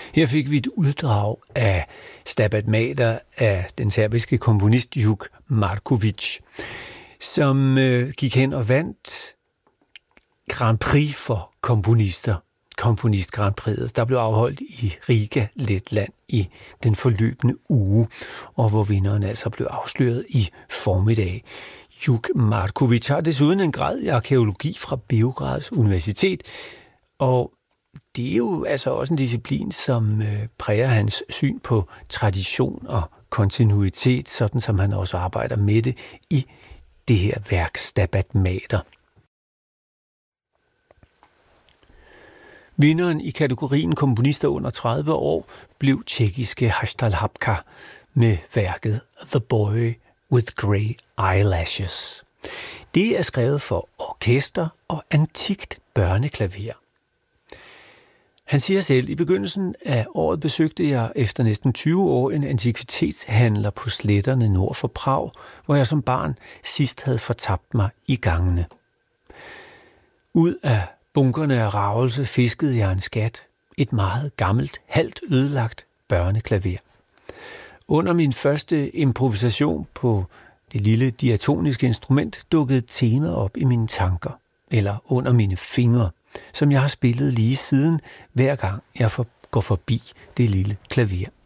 Her fik vi et uddrag af Stabat Mater af den serbiske komponist Juk Marković, som gik hen og vandt Grand Prix for komponister. Komponist Grand Prixet, der blev afholdt i Riga, Letland i den forløbende uge, og hvor vinderen altså blev afsløret i formiddag. Juk Marković har desuden en grad i arkæologi fra Beograds Universitet, og det er jo altså også en disciplin, som præger hans syn på tradition og kontinuitet, sådan som han også arbejder med det i det her værk Stabat Mater. Vinderen i kategorien komponister under 30 år blev tjekkiske Hasdal Habka med værket The Boy with Grey Eyelashes. Det er skrevet for orkester og antikt børneklaver. Han siger selv, i begyndelsen af året besøgte jeg efter næsten 20 år en antikvitetshandler på sletterne nord for Prag, hvor jeg som barn sidst havde fortabt mig i gangene. Ud af bunkerne af ravelse fiskede jeg en skat, et meget gammelt, halvt ødelagt børneklaver. Under min første improvisation på det lille diatoniske instrument dukkede et tema op i mine tanker, eller under mine fingre, som jeg har spillet lige siden, hver gang jeg går forbi det lille klaver.